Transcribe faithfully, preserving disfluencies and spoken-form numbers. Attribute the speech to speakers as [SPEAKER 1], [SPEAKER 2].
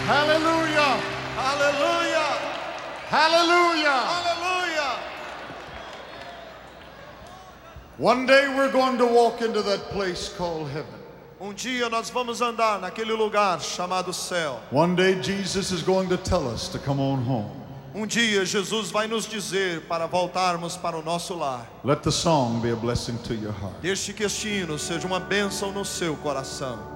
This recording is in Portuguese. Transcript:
[SPEAKER 1] Hallelujah.
[SPEAKER 2] Aleluia!
[SPEAKER 1] Hallelujah.
[SPEAKER 2] Aleluia!
[SPEAKER 1] One day we're going to walk into that place called heaven.
[SPEAKER 2] Um dia nós vamos andar naquele lugar chamado céu.
[SPEAKER 1] One day Jesus is going to tell us to come on home.
[SPEAKER 2] Um dia Jesus vai nos dizer para voltarmos para o nosso lar.
[SPEAKER 1] Let the song be a blessing to your heart.
[SPEAKER 2] Deixe que este hino seja uma bênção no seu coração.